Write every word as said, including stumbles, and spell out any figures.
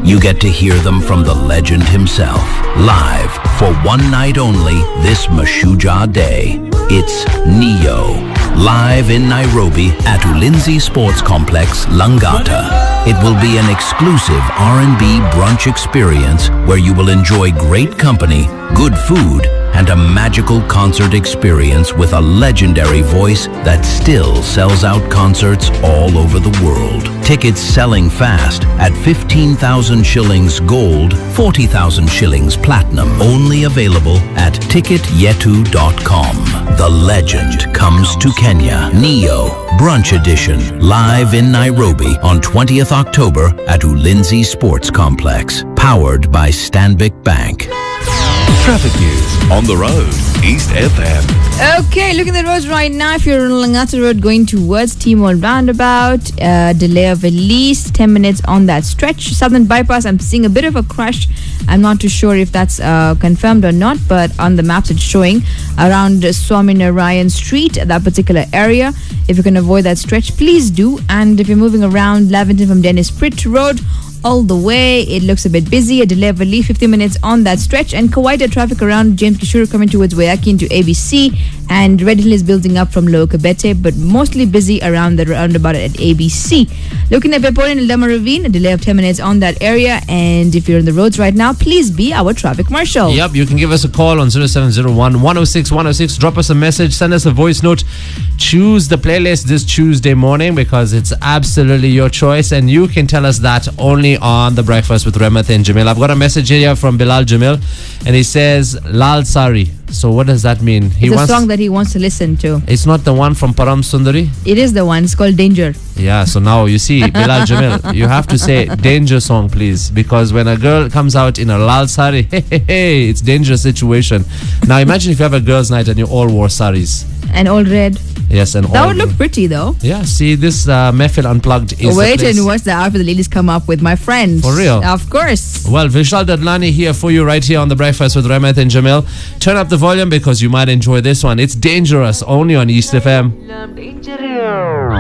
you get to hear them from the legend himself. Live for one night only this Mashujaa Day. It's Neo. Live in Nairobi at Ulinzi Sports Complex, Langata. It will be an exclusive R and B brunch experience where you will enjoy great company, good food, and a magical concert experience with a legendary voice that still sells out concerts all over the world. Tickets selling fast at fifteen thousand shillings gold, forty thousand shillings platinum. Only available at ticket yetu dot com. The legend comes to Kenya. Neo, Brunch Edition, live in Nairobi on twentieth October at Ulinzi Sports Complex. Powered by Stanbic Bank. Traffic news on the road, East F M. Okay, look at the roads right now. If you're on Langata Road going towards T-Mall Roundabout, uh, delay of at least ten minutes on that stretch. Southern Bypass, I'm seeing a bit of a crush. I'm not too sure if that's uh, confirmed or not, but on the maps it's showing around Swaminarayan Street, that particular area. If you can avoid that stretch, please do. And if you're moving around Lavington from Dennis Pritt Road, all the way, it looks a bit busy. A delay of at least fifty minutes on that stretch, and quieter traffic around James Kishore coming towards Wayaki into A B C, and Red Hill is building up from Lower Kabete, but mostly busy around the roundabout at A B C. Looking at Pepper and Eldama Ravine, a delay of ten minutes on that area, and if you're on the roads right now, please be our traffic marshal. Yep, you can give us a call on zero seven zero one, one oh six, one oh six. Drop us a message, send us a voice note. Choose the playlist this Tuesday morning because it's absolutely your choice, and you can tell us that only on The Breakfast with Remath and Jamil. I've got a message here from Bilal Jamil, and he says Lal Sari. So what does that mean? He it's wants a song that he wants to listen to. It's not the one from Param Sundari? It is the one. It's called Danger. Yeah, so now you see, Bilal Jamil, you have to say danger song, please, because when a girl comes out in a Lal Sari, hey, hey, hey, it's dangerous situation. Now imagine if you have a girls' night and you all wore saris. And all red. Yes, and that all would look pretty though. Yeah, see, this uh, Mehfil Unplugged is Wait the place. and watch the outfit the ladies come up with, my friend. For real? Of course. Well, Vishal Dadlani here for you right here on The Breakfast with Remath and Jamil. Turn up the volume because you might enjoy this one. It's Dangerous, only on East F M.